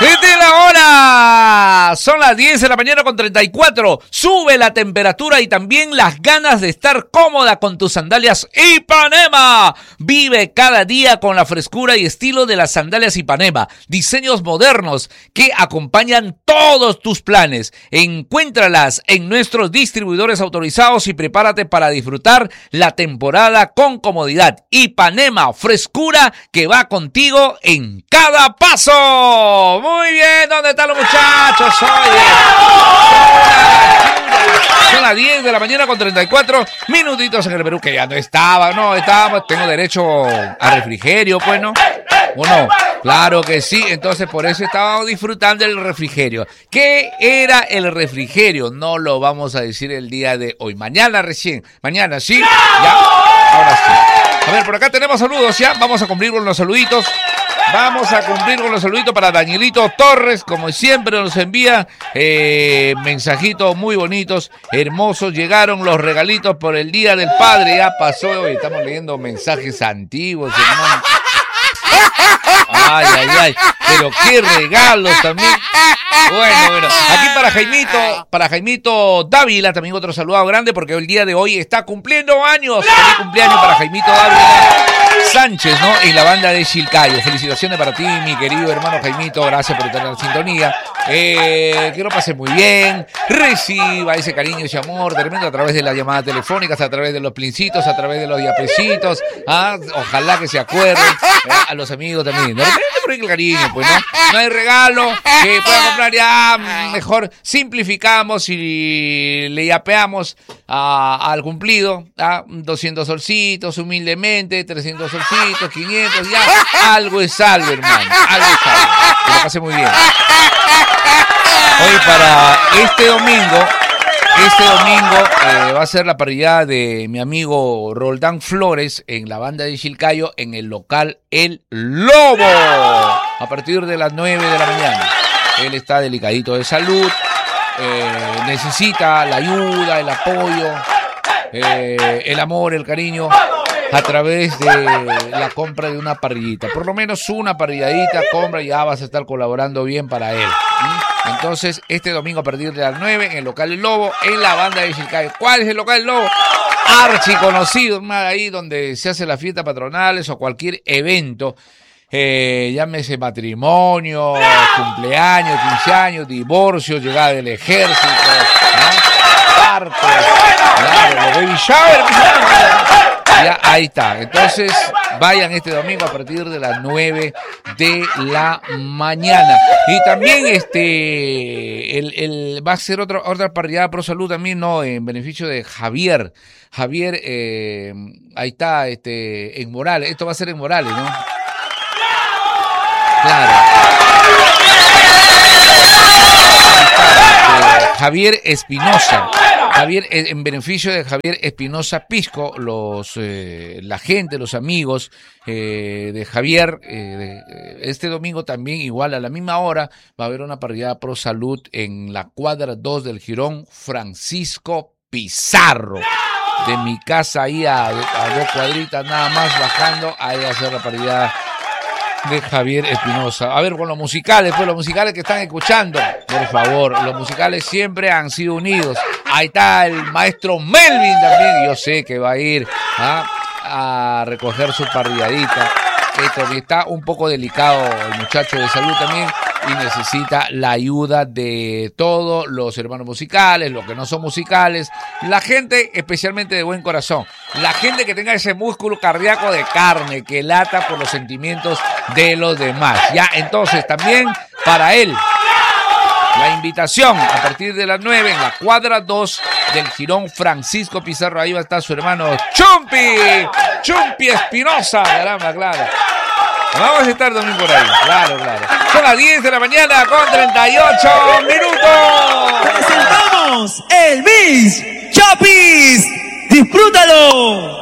¡Vete la hora! Son las 10 de la mañana con 34. Sube la temperatura y también las ganas de estar cómoda con tus sandalias Ipanema. Vive cada día con la frescura y estilo de las sandalias Ipanema. Diseños modernos que acompañan todos tus planes. Encuéntralas en nuestros distribuidores autorizados y prepárate para disfrutar la temporada con comodidad. Ipanema, frescura que va contigo en cada paso. Muy bien, ¿dónde están los muchachos? Son las 10 de la mañana con 34 minutitos en el Perú, que ya no estábamos, tengo derecho a refrigerio, pues, ¿no? Bueno, claro que sí, entonces por eso estábamos disfrutando del refrigerio. ¿Qué era el refrigerio? No lo vamos a decir el día de hoy, mañana recién, mañana, ¿sí? Ya, ahora sí. A ver, por acá tenemos saludos, ¿ya? Vamos a cumplir con los saluditos. Para Danielito Torres, como siempre nos envía mensajitos muy bonitos, hermosos. Llegaron los regalitos por el Día del Padre, ya pasó. Hoy estamos leyendo mensajes antiguos, hermano. Ay, pero qué regalos también. Bueno, aquí para Jaimito Dávila, también otro saludado grande, porque el día de hoy está cumpliendo años. Feliz cumpleaños para Jaimito Dávila Sánchez, ¿no? En la banda de Chilcayo. Felicitaciones para ti, mi querido hermano Jaimito. Gracias por estar en la sintonía. Que lo pase muy bien. Reciba ese cariño, ese amor tremendo a través de las llamadas telefónicas, a través de los plincitos, a través de los diapecitos. Ojalá que se acuerden. A los amigos también. De repente por ahí el cariño, pues, ¿no? No hay regalo que puedan comprar ya. Mejor simplificamos y le yapeamos al cumplido. 200 solcitos, humildemente, 300 solcitos, 500, ya. Algo es algo, hermano. Algo es algo. Que lo pase muy bien. Hoy para este domingo va a ser la parrillada de mi amigo Roldán Flores en la banda de Chilcayo en el local El Lobo a partir de las 9 de la mañana. Él está delicadito de salud, necesita la ayuda, el apoyo, el amor, el cariño a través de la compra de una parrillita. Por lo menos una parrilladita, compra y ya vas a estar colaborando bien para él. Entonces, este domingo a partir de las 9 en el local El Lobo, en la banda de Chilcayo. ¿Cuál es el local El Lobo? Archiconocido, ahí donde se hacen las fiestas patronales o cualquier evento. Llámese matrimonio, cumpleaños, 15 años, divorcio, llegada del ejército, ¿no? Parto, claro, baby shower. Ya, ahí está. Entonces, vayan este domingo a partir de las 9 de la mañana. Y también va a ser otra parrillada pro salud también, ¿no? En beneficio de Javier. Javier, ahí está, en Morales. Esto va a ser en Morales, ¿no? Claro. Javier Espinosa. En beneficio de Javier Espinosa Pisco, la gente, los amigos de Javier, este domingo también, igual a la misma hora, va a haber una parrillada pro salud en la cuadra 2 del Jirón Francisco Pizarro. De mi casa ahí a 2 cuadritas nada más bajando, ahí va a ser la parrillada de Javier Espinosa. A ver, con los musicales que están escuchando, por favor, los musicales siempre han sido unidos. Ahí está el maestro Melvin también, yo sé que va a ir a recoger su parrilladita. Está un poco delicado el muchacho de salud también y necesita la ayuda de todos los hermanos musicales, los que no son musicales, la gente especialmente de buen corazón, la gente que tenga ese músculo cardíaco de carne, que lata por los sentimientos de los demás. Ya, entonces también para él la invitación a partir de las 9 en la cuadra 2 del Jirón Francisco Pizarro. Ahí va a estar su hermano Chumpi Espinosa. Caramba, claro. Vamos a estar también por ahí. Claro. Son las 10 de la mañana con 38 minutos. Presentamos el Miss Chapis. ¡Disfrútalo!